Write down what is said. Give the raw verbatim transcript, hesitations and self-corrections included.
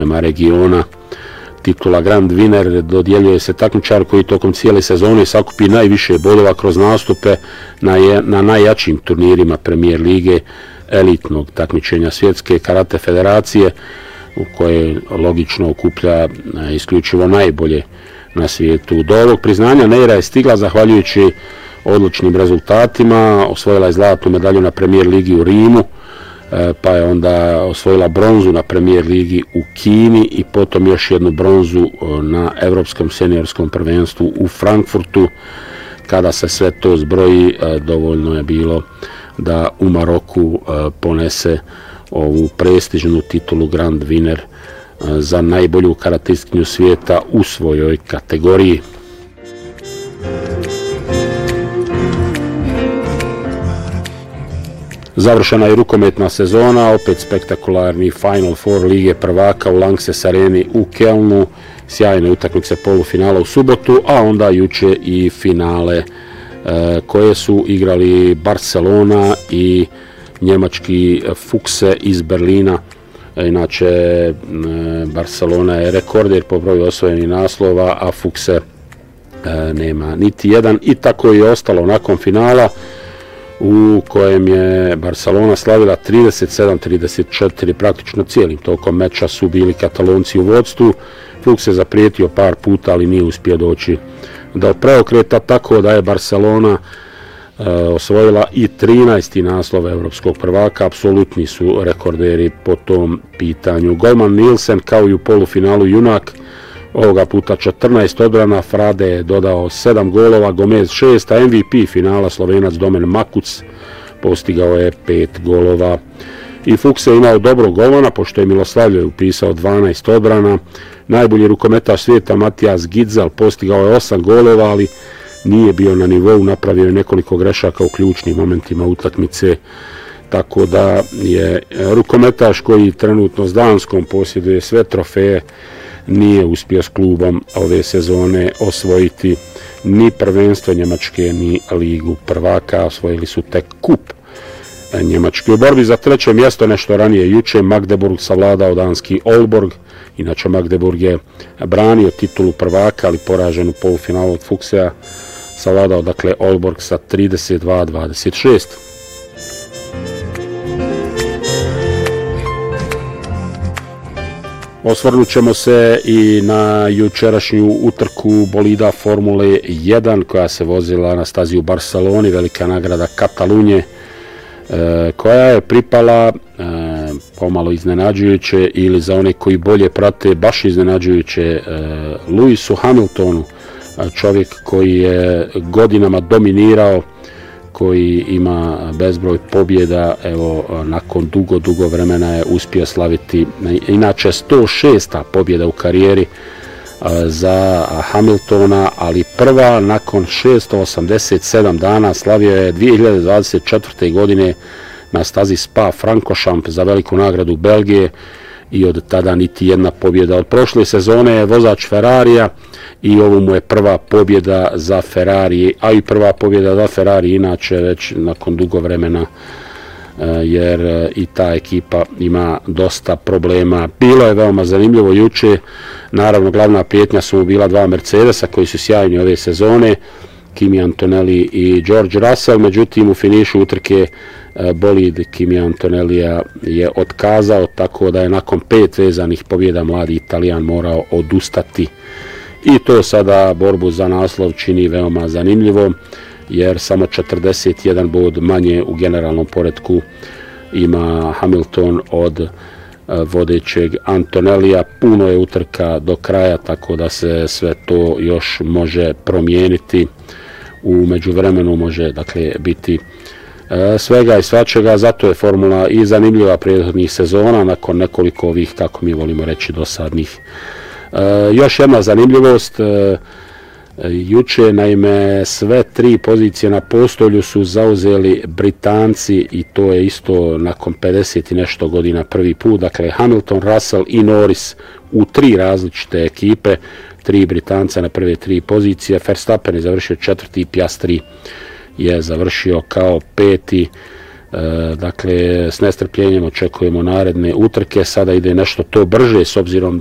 regiona. Titula Grand Winner dodjeljuje se takmičar koji tokom cijele sezone sakupi najviše bodova kroz nastupe na, je, na najjačim turnirima Premier lige, elitnog takmičenja Svjetske karate federacije, u koje logično okuplja isključivo najbolje na svijetu. Do ovog priznanja Neira je stigla zahvaljujući odličnim rezultatima, osvojila je zlatnu medalju na Premier ligi u Rimu, pa je onda osvojila bronzu na Premier ligi u Kini i potom još jednu bronzu na Europskom seniorskom prvenstvu u Frankfurtu. Kada se sve to zbroji, dovoljno je bilo da u Maroku ponese ovu prestižnu titulu Grand Winner za najbolju karatistkinju svijeta u svojoj kategoriji. Završena je rukometna sezona, opet spektakularni Final Four Lige prvaka u Lanxess areni u Kelnu, sjajne utakmice polufinala u subotu, a onda juče i finale e, koje su igrali Barcelona i njemački Fuchse iz Berlina. Inače, e, Barcelona je rekorder po broju osvojenih naslova, a Fuchse e, nema niti jedan, i tako je ostalo nakon finala u kojem je Barcelona slavila trideset sedam trideset četiri, praktično cijelim tokom meča su bili Katalonci u vodstvu. Fuchs je zaprijetio par puta, ali nije uspio doći do preokreta, tako da je Barcelona e, osvojila i trinaesti naslov evropskog prvaka, apsolutni su rekorderi po tom pitanju. Golman Nielsen, kao i u polufinalu junak, ovoga puta četrnaest odbrana, Frade je dodao sedam golova, Gomez šest, a M V P finala Slovenac Domen Makuc postigao je pet golova. I Fuchs je imao dobrog golmana, pošto je Miloslavljev upisao dvanaest odbrana. Najbolji rukometaš svijeta Matijas Gidzal postigao je osam golova, ali nije bio na nivou, napravio je nekoliko grešaka u ključnim momentima utakmice, tako da je rukometaš koji trenutno s Danskom posjeduje sve trofeje, nije uspio s klubom ove sezone osvojiti ni prvenstvo Njemačke, ni ligu prvaka, osvojili su tek kup Njemačke. U borbi za treće mjesto nešto ranije juče Magdeburg savladao danski Aalborg. Inače Magdeburg je branio titulu prvaka, ali poražen u polufinalu od Fuchsea, savladao dakle Aalborg sa trideset dva dvadeset šest. Osvrnut ćemo se i na jučerašnju utrku bolida Formule jedan koja se vozila na stazi u Barceloni, velika nagrada Katalunje, koja je pripala pomalo iznenađujuće, ili za one koji bolje prate baš iznenađujuće, Lewisu Hamiltonu, čovjek koji je godinama dominirao, koji ima bezbroj pobjeda. Evo, nakon dugo, dugo vremena je uspio slaviti inače sto šesta pobjeda u karijeri za Hamiltona, ali prva nakon šesto osamdeset sedam dana. Slavio je dvije hiljade dvadeset četvrte. godine na stazi Spa-Francorchamps za veliku nagradu Belgije i od tada niti jedna pobjeda. Od prošle sezone je vozač Ferrarija i ovo mu je prva pobjeda za Ferrari, a i prva pobjeda za Ferrari inače već nakon dugo vremena, jer i ta ekipa ima dosta problema. Bilo je veoma zanimljivo juče, naravno glavna prijetnja su mu bila dva Mercedesa koji su sjajni ove sezone, Kimi Antonelli i George Russell, međutim u finišu utrke bolid Kimi Antonellija je otkazao, tako da je nakon pet vezanih pobjeda mladi Italijan morao odustati. I to sada borbu za naslov čini veoma zanimljivom, jer samo četrdeset jedan bod manje u generalnom poretku ima Hamilton od vodećeg Antonellija. Puno je utrka do kraja, tako da se sve to još može promijeniti. U međuvremenu može dakle biti e, svega i svačega, zato je formula i zanimljiva prethodnih sezona nakon nekoliko ovih, kako mi volimo reći, dosadnih. E, još jedna zanimljivost, e, juče naime sve tri pozicije na postolju su zauzeli Britanci, i to je isto nakon pedeset i nešto godina prvi put. Dakle Hamilton, Russell i Norris u tri različite ekipe, tri Britanca na prve tri pozicije. Verstappen je završio četvrti, Piastri je završio kao peti. Dakle, s nestrpljenjem očekujemo naredne utrke, sada ide nešto to brže s obzirom